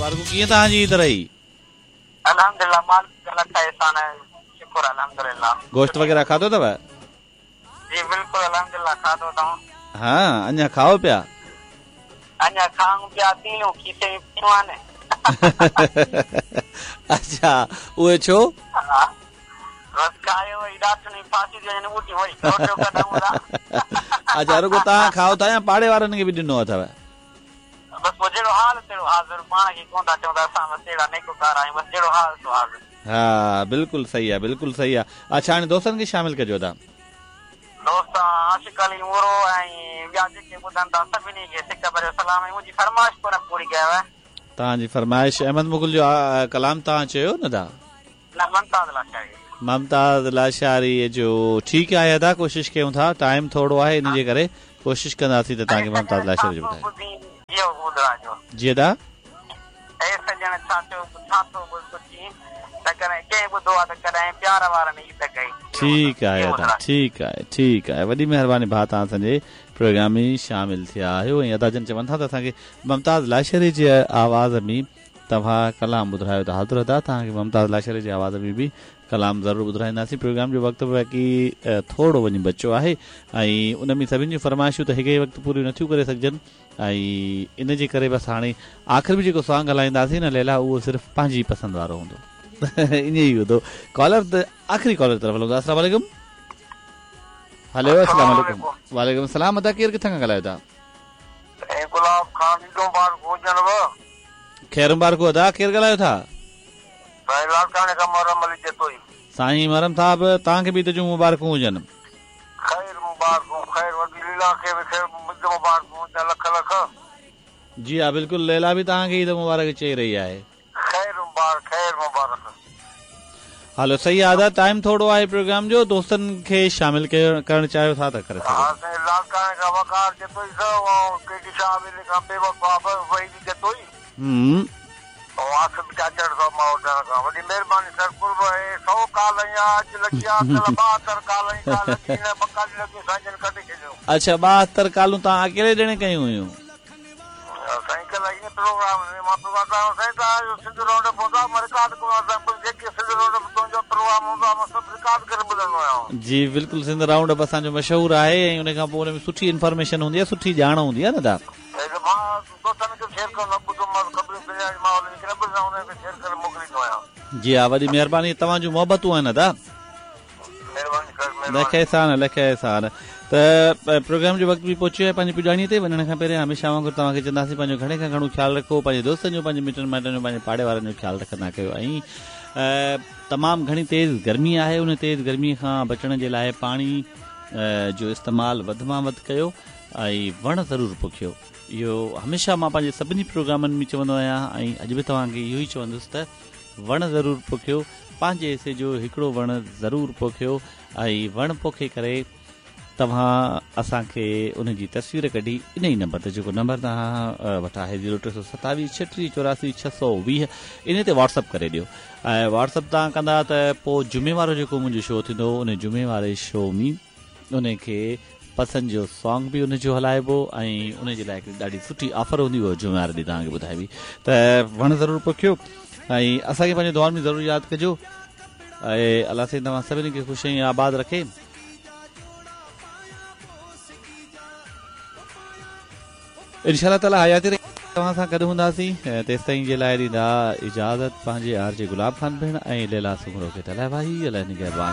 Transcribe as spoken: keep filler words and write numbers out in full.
मुबारक कीअं तव्हांजी ईद रही? अल्हम्दुलिल्लाह मालिक लख एहसान है, शुक्र अल्हम्दुलिल्लाह। गोश्त वग़ैरह खाधो अथव? जी बिल्कुल अल्हम्दुलिल्लाह खाधो अथऊं। हा अञा खाओ पिया? अञा खाऊं पिया पीऊं खीसे में पियूं आने। अच्छा उहे छो? हा बस खायो वई डाटनी फांसी ॾियण ॿुधी वई रोटियो कढऊं था। अच्छा रुगो तव्हां खाओ था या पाड़े वारनि खे बि ॾिनो अथव? बस वो जहिड़ो हाल तहिड़ो हाज़िर, पाण खे कोन था चऊं था असां बस अहिड़ा नेकोकार आहियूं, बस जहिड़ो हाल सो हाज़िर। हा बिल्कुलु सही आहे, बिल्कुलु सही आहे। अच्छा हाणे दोस्तनि खे शामिल कजो था। दोस्त आशिक़ अली उमरो ऐं ॿिया जेके ॿुधनि था सभिनी खे सिक भरियो सलाम। ऐं मुंहिंजी फरमाइश कोन पूरी कयव। तव्हांजी फरमाइश अहमद मुगल जो आ, कलाम तव्हां चयो न था? न मुमताज़ लाशारी। मुमताज़ लाशारी जो ठीकु आहे अदा, कोशिशि कयूं था, टाइम थोरो आहे इन जे करे कोशिशि कंदासीं त तव्हांखे मुमताज़ लाशारी जो ॿुधायो। जी अदा ए सजण छा थियो छा थो सोची त कॾहिं कंहिं ॿुधो आहे त कॾहिं प्यार वारनि ईद कई। ठीकु आहे अदा, ठीकु आहे, ठीकु आहे, वॾी महिरबानी भाउ तव्हां असांजे प्रोग्राम में शामिल थिया आहियो। ऐं अदा जन चवनि था त असांखे मुमताज़ लाशारी जे आवाज़ में तव्हां कलाम ॿुधायो त हाज़िर अदा, तव्हांखे मुमताज़ लाशारी जे आवाज़ में बि कलाम ज़रूरु ॿुधाईंदासीं। प्रोग्राम जो वक़्तु बाक़ी थोरो वञी बचियो आहे ऐं उन में सभिनी जूं फरमाइशूं त हिकु ई वक़्तु पूरियूं नथियूं करे सघजनि ऐं इन जे करे बसि हाणे आख़िर में जेको सॉन्ग हलाईंदासीं न लैला उहो सिर्फ़ु पंहिंजी पसंदि वारो हूंदो। ईअं ई हूंदो। कॉलर त आख़िरी कॉलर तरफ़ हलूं था। अस्सलाम वालेकुम। हलो अस्सलाम वालेकुम। वालेकुम सलाम। अदा केरु किथां खां ॻाल्हायो था? गुलाब खान मुबारक हुजनव। ख़ैर मुबारक अदा, केरु ॻाल्हायो था? भाई लालकाने का मरम अली जतोई। साईं मरम साहब तव्हांखे बि त जूं मुबारकूं हुजनि। खैर मुबारक खैर वॾी लीला खे बि खैर मुबारक हुजनि लख लख। जी हा बिल्कुलु, लैला बि तव्हांखे ईद मुबारक चई रही आहे। खैर मुबारक खैर मुबारक। हलो सही आहे अदा, टाइम थोरो आहे प्रोग्राम जो, दोस्तनि खे शामिल करणु चाहियो था त करे सघो। हा साईं लालकाने का वकार जतोई सब और केडी शामिल का बेवफा वही जतोई। हम्म और आखिर चाचड़ सो मां उधर का वडी मेहरबानी सर कुर्ब है सौ काल या आज लगिया कल बहत्तर काल का लगी ने बकाल लगी साजन कट छो। अच्छा बहत्तर कालू तव्हां अकेले ॼणे कयूं हुयूं? साईं कल इन प्रोग्राम में मां प्रोग्राम साईं ता सिंध रोड पोदा रिकॉर्ड को सैंपल जेके सिंध रोड तो जो प्रोग्राम होगा मां सब रिकॉर्ड करे ॿुधंदो आहियां। जी बिल्कुल, सिंध राउंड अप असांजो मशहूर आहे ऐं उन खां पोइ उन में सुठी इन्फॉर्मेशन हूंदी आहे, सुठी ॼाण हूंदी आहे न दा। जी हा वॾी महिरबानी, तव्हांजूं मोहबतूं आहिनि अदा। लख एहसान लख एहसान। त प्रोग्राम जो वक़्तु बि पहुचियो आहे पंहिंजी पुॼाणीअ ते वञण खां पहिरियों हमेशह वांगुरु तव्हांखे चवंदासीं पंहिंजो घणे खां घणो ख़्यालु रखो, पंहिंजे दोस्तनि जो, पंहिंजे मिटनि माइटनि जो, पंहिंजे पाड़े वारनि जो ख़्यालु रखंदा कयो। ऐं तमामु घणी तेज़ गर्मी आहे, उन तेज़ गर्मीअ खां बचण जे लाइ पाणी जो इस्तेमालु वधि मां वधि कयो ऐं वण ज़रूरु पोखियो। इहो हमेशह मां पंहिंजे सभिनी प्रोग्रामनि में चवंदो आहियां ऐं अॼु बि तव्हांखे इहो ई चवंदुसि त वण ज़रूरु पोखियो, पंहिंजे हिसे जो हिकिड़ो वण ज़रूरु पोखियो ऐं वण पोखे करे तव्हां असांखे उनजी तस्वीर कढी इन ई नंबर ते, जेको नंबर तव्हां वटि आहे ज़ीरो टे सौ सतावीह छटीह चौरासी छह सौ वीह, इन ते व्हाट्सअप करे ॾियो। ऐं व्हाट्सअप तव्हां कंदा त पोइ जुमे वारो जेको मुंहिंजो शो थींदो उन जुमे वारे शो में उनखे पसंदि जो सॉन्ग बि उनजो हलाइबो ऐं उनजे लाइ हिकिड़ी ॾाढी सुठी ऑफर हूंदी, उहो जुमे वारे ॾींहुं तव्हांखे ॿुधाइबी। त वण ज़रूरु पोखियो ऐं असांखे पंहिंजे दौर में ज़रूरु यादि कजो ऐं अलाह साईं तव्हां सभिनी खे ख़ुशि ऐं आबाद रखे। इनशा ताला हयाती रही तव्हां सां गॾु हूंदासीं। तेसि ताईं जे लाइ ॾींदा इजाज़त पंहिंजे आर जे गुलाब खान भेण ऐं लैला सुमरो खे। अलाए भाई अलाए निगहबान।